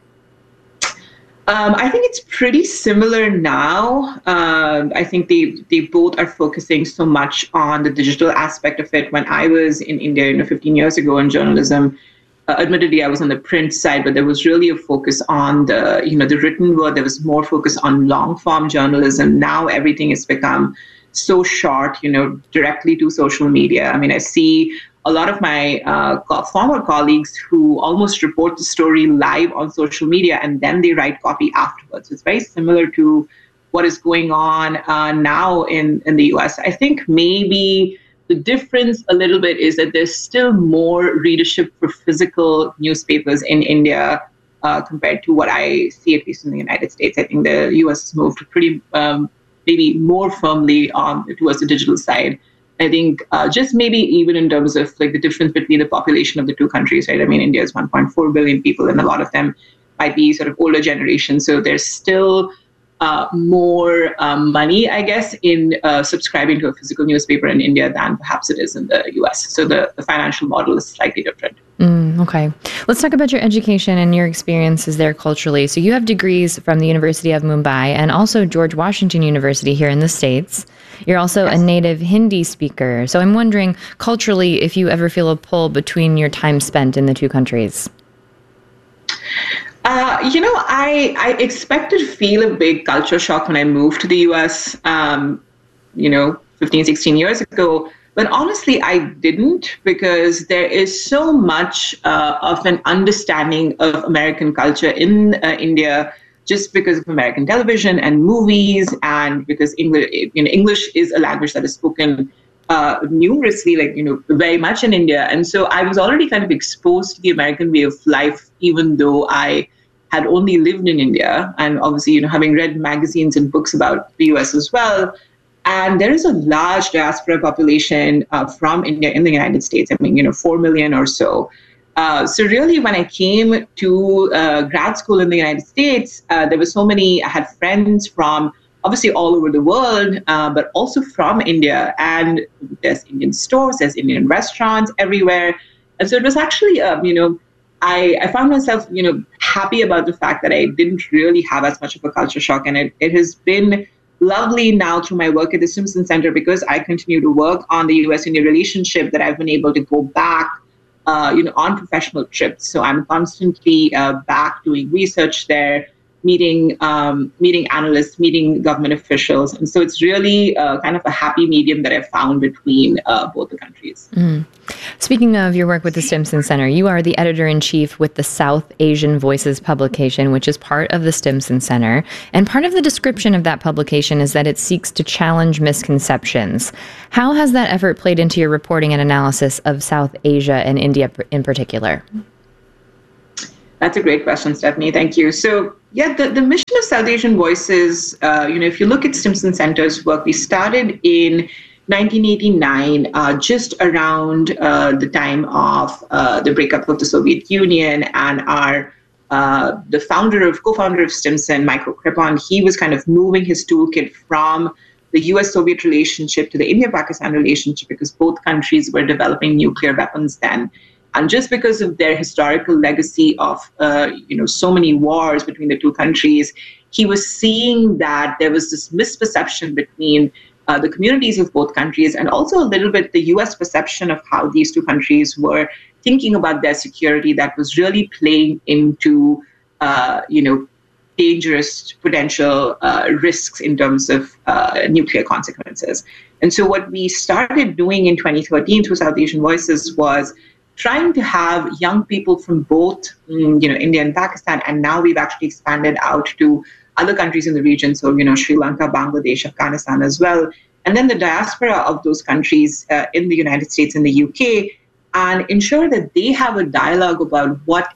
I think it's pretty similar now. I think they both are focusing so much on the digital aspect of it. When I was in India, 15 years ago in journalism, admittedly, I was on the print side, but there was really a focus on the written word. There was more focus on long form journalism. Now everything has become so short, directly to social media. I mean, I see a lot of my former colleagues who almost report the story live on social media and then they write copy afterwards. It's very similar to what is going on now in the US. I think maybe the difference a little bit is that there's still more readership for physical newspapers in India compared to what I see, at least in the United States. I think the US has moved pretty maybe more firmly towards the digital side. I think just maybe even in terms of like the difference between the population of the two countries, right? I mean, India is 1.4 billion people, and a lot of them might be sort of older generation. So there's still more money, I guess, in subscribing to a physical newspaper in India than perhaps it is in the US. So the financial model is slightly different. Okay. Let's talk about your education and your experiences there culturally. So you have degrees from the University of Mumbai and also George Washington University here in the States. You're also a native Hindi speaker. So I'm wondering, culturally, if you ever feel a pull between your time spent in the two countries. I expected to feel a big culture shock when I moved to the US, 15, 16 years ago. But honestly, I didn't, because there is so much of an understanding of American culture in India, just because of American television and movies, and because English is a language that is spoken numerously, very much in India. And so I was already kind of exposed to the American way of life, even though I had only lived in India. And obviously, having read magazines and books about the US as well, And there is a large diaspora population from India in the United States. 4 million or so. So really, when I came to grad school in the United States, there were so many. I had friends from obviously all over the world, but also from India. And there's Indian stores, there's Indian restaurants everywhere. And so it was actually, I found myself, happy about the fact that I didn't really have as much of a culture shock. And it has been lovely now through my work at the Stimson Center, because I continue to work on the U.S.-India relationship, that I've been able to go back, on professional trips. So I'm constantly back doing research there, meeting analysts, meeting government officials. And so it's really kind of a happy medium that I've found between both the countries. Mm. Speaking of your work with the Stimson Center, you are the editor-in-chief with the South Asian Voices publication, which is part of the Stimson Center. And part of the description of that publication is that it seeks to challenge misconceptions. How has that effort played into your reporting and analysis of South Asia and India in particular? That's a great question, Stephanie. Thank you. So, the mission of South Asian Voices, if you look at Stimson Center's work, we started in 1989, just around the time of the breakup of the Soviet Union, and the co-founder of Stimson, Michael Kripon, he was kind of moving his toolkit from the US-Soviet relationship to the India-Pakistan relationship, because both countries were developing nuclear weapons then. And just because of their historical legacy of, so many wars between the two countries, he was seeing that there was this misperception between the communities of both countries, and also a little bit the U.S. perception of how these two countries were thinking about their security, that was really playing into, dangerous potential risks in terms of nuclear consequences. And so what we started doing in 2013 through South Asian Voices was trying to have young people from both, India and Pakistan, and now we've actually expanded out to other countries in the region, so, Sri Lanka, Bangladesh, Afghanistan as well, and then the diaspora of those countries in the United States and the UK, and ensure that they have a dialogue about what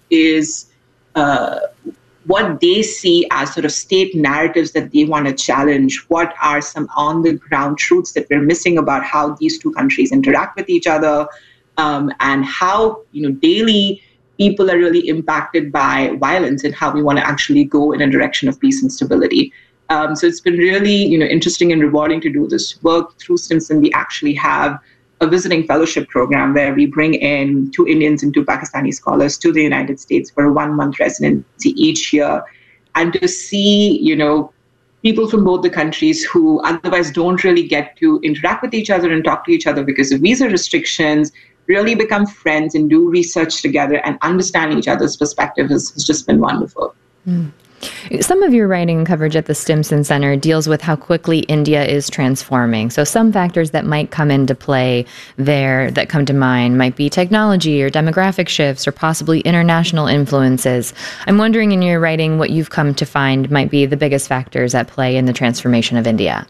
they see as sort of state narratives that they want to challenge, what are some on-the-ground truths that we're missing about how these two countries interact with each other, and how, daily people are really impacted by violence, and how we want to actually go in a direction of peace and stability. So it's been really, interesting and rewarding to do this work. Through Stimson, we actually have a visiting fellowship program where we bring in 2 Indians and 2 Pakistani scholars to the United States for a 1-month residency each year, and to see, people from both the countries who otherwise don't really get to interact with each other and talk to each other because of visa restrictions, really become friends and do research together and understand each other's perspective has just been wonderful. Mm. Some of your writing and coverage at the Stimson Center deals with how quickly India is transforming. So some factors that might come into play there that come to mind might be technology or demographic shifts or possibly international influences. I'm wondering in your writing what you've come to find might be the biggest factors at play in the transformation of India.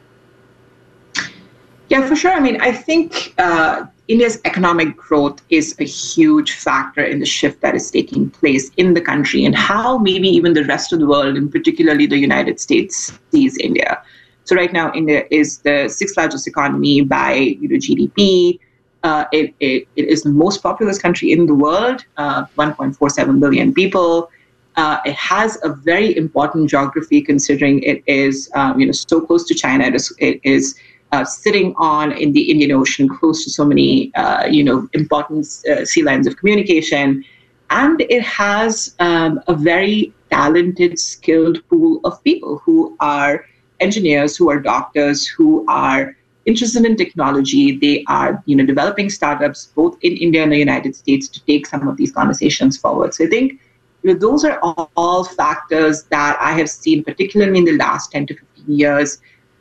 Yeah, for sure. I think India's economic growth is a huge factor in the shift that is taking place in the country, and how maybe even the rest of the world, and particularly the United States, sees India. So right now, India is the 6th largest economy by GDP. It is the most populous country in the world, 1.47 billion people. It has a very important geography, considering it is so close to China. It is sitting in the Indian Ocean, close to so many, important sea lines of communication. And it has a very talented, skilled pool of people who are engineers, who are doctors, who are interested in technology. They are, developing startups both in India and the United States to take some of these conversations forward. So I think those are all factors that I have seen, particularly in the last 10 to 15 years,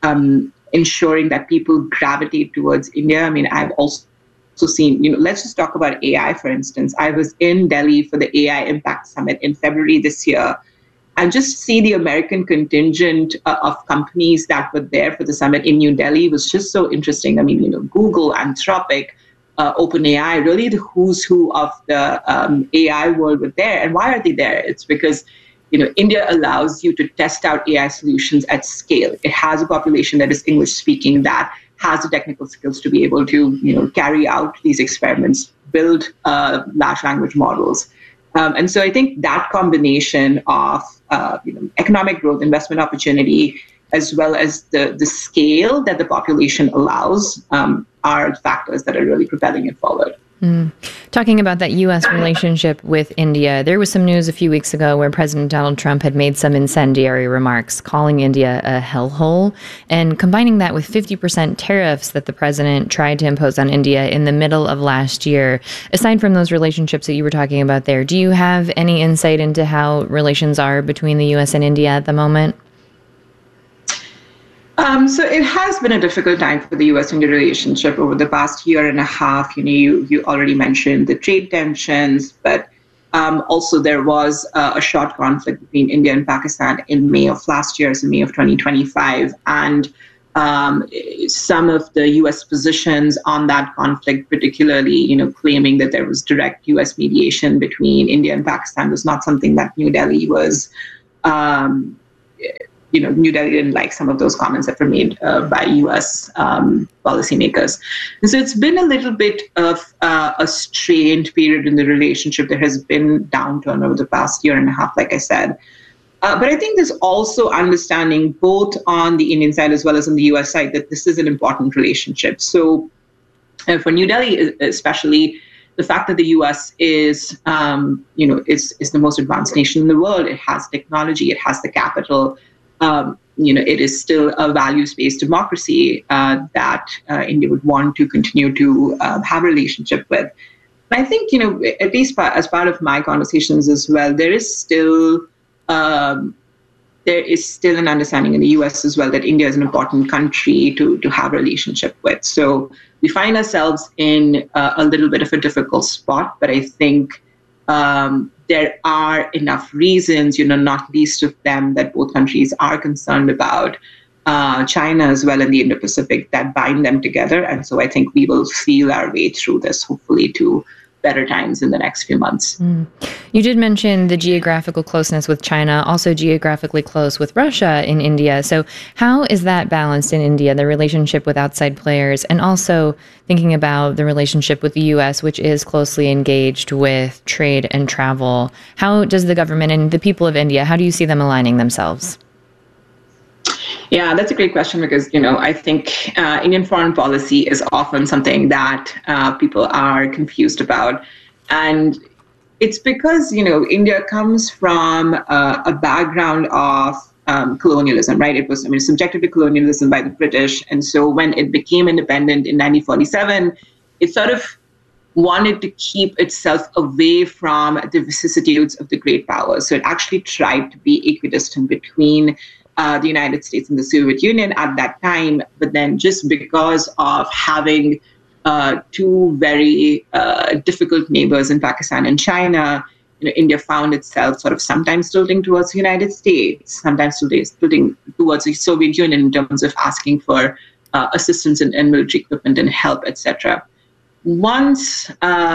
ensuring that people gravitate towards India. I've also seen, let's just talk about AI, for instance. I was in Delhi for the AI Impact Summit in February this year, and just see the American contingent of companies that were there for the summit in New Delhi was just so interesting. Google, Anthropic, OpenAI, really the who's who of the AI world were there. And why are they there? It's because India allows you to test out AI solutions at scale. It has a population that is English speaking, that has the technical skills to be able to, carry out these experiments, build large language models. And so I think that combination of, economic growth, investment opportunity, as well as the scale that the population allows, are factors that are really propelling it forward. Talking about that U.S. relationship with India, there was some news a few weeks ago where President Donald Trump had made some incendiary remarks, calling India a hellhole, and combining that with 50% tariffs that the president tried to impose on India in the middle of last year. Aside from those relationships that you were talking about there, do you have any insight into how relations are between the U.S. and India at the moment? So it has been a difficult time for the U.S.-India relationship over the past year and a half. You already mentioned the trade tensions, but also there was a short conflict between India and Pakistan in May of last year, so May of 2025. And some of the U.S. positions on that conflict, particularly, claiming that there was direct U.S. mediation between India and Pakistan, was not something that New Delhi was New Delhi didn't like some of those comments that were made by U.S. Policymakers. And so it's been a little bit of a strained period in the relationship. There has been downturn over the past year and a half, like I said. But I think there's also understanding both on the Indian side as well as on the U.S. side that this is an important relationship. So for New Delhi especially, the fact that the U.S. is the most advanced nation in the world, it has technology, it has the capital, it is still a values-based democracy that India would want to continue to have a relationship with. And I think, at least as part of my conversations as well, there is still an understanding in the U.S. as well that India is an important country to have a relationship with. So we find ourselves in a little bit of a difficult spot, but I think there are enough reasons, not least of them that both countries are concerned about China as well in the Indo-Pacific, that bind them together. And so I think we will feel our way through this, hopefully to better times in the next few months. You did mention the geographical closeness with China, also geographically close with Russia in India. So how is that balanced in India, the relationship with outside players, and also thinking about the relationship with the U.S., which is closely engaged with trade and travel? How does the government and the people of India, how do you see them aligning themselves? Yeah, that's a great question because, I think Indian foreign policy is often something that people are confused about. And it's because, India comes from a background of colonialism, right? It was, subjected to colonialism by the British. And so when it became independent in 1947, it sort of wanted to keep itself away from the vicissitudes of the great powers. So it actually tried to be equidistant between the United States and the Soviet Union at that time. But then just because of having two very difficult neighbors in Pakistan and China, India found itself sort of sometimes tilting towards the United States, sometimes tilting towards the Soviet Union in terms of asking for assistance in military equipment and help, etc. Once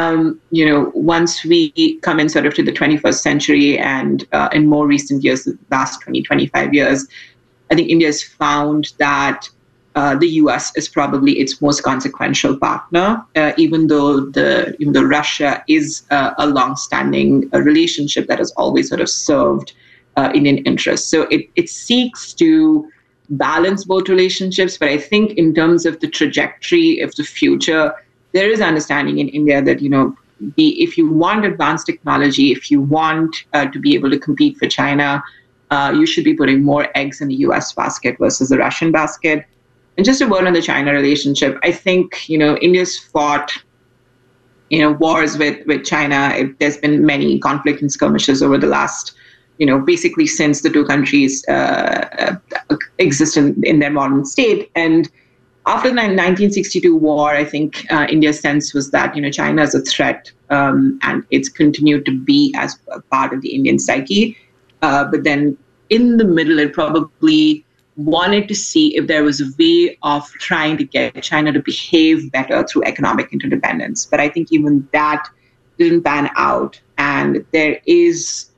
we come in sort of to the 21st century and in more recent years, the last 20-25 years, I think India has found that the U.S. is probably its most consequential partner, even though Russia is a long-standing relationship that has always sort of served Indian interests. So it seeks to balance both relationships, but I think in terms of the trajectory of the future, there is understanding in India that, if you want advanced technology, if you want to be able to compete for China, you should be putting more eggs in the U.S. basket versus the Russian basket. And just a word on the China relationship, I think, India's fought, wars with China. There's been many conflict and skirmishes over the last, basically since the two countries exist in their modern state. And after the 1962 war, I think India's sense was that, China is a threat and it's continued to be as a part of the Indian psyche. But then in the middle, it probably wanted to see if there was a way of trying to get China to behave better through economic interdependence. But I think even that didn't pan out. And there is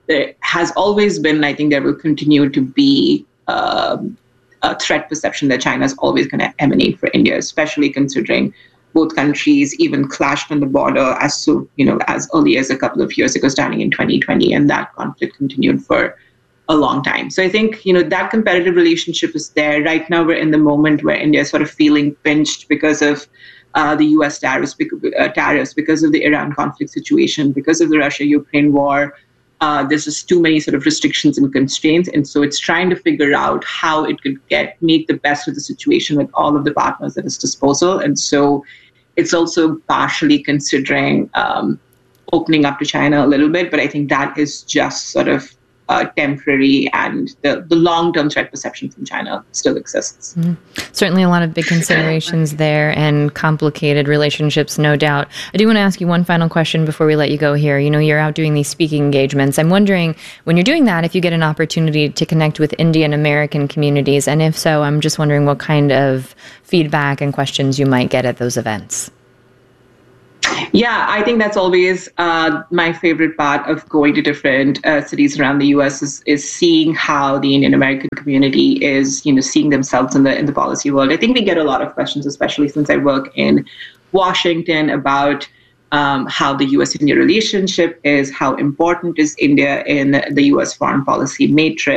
there has always been, I think there will continue to be a threat perception that China is always going to emanate for India, especially considering both countries even clashed on the border as early as a couple of years ago, starting in 2020, and that conflict continued for a long time. So I think, that competitive relationship is there. Right now, we're in the moment where India is sort of feeling pinched because of the U.S. tariffs, because of the Iran conflict situation, because of the Russia-Ukraine war. There's just too many sort of restrictions and constraints. And so it's trying to figure out how it could make the best of the situation with all of the partners at its disposal. And so it's also partially considering opening up to China a little bit. But I think that is just sort of temporary, and the long-term threat perception from China still exists. Mm-hmm. Certainly a lot of big considerations there and complicated relationships, no doubt. I do want to ask you one final question before we let you go here. You're out doing these speaking engagements. I'm wondering, when you're doing that, if you get an opportunity to connect with Indian American communities, and if so, I'm just wondering what kind of feedback and questions you might get at those events. Yeah, I think that's always my favorite part of going to different cities around the U.S. is seeing how the Indian American community is, seeing themselves in the policy world. I think we get a lot of questions, especially since I work in Washington, about how the U.S.-India relationship is, how important is India in the U.S. foreign policy matrix.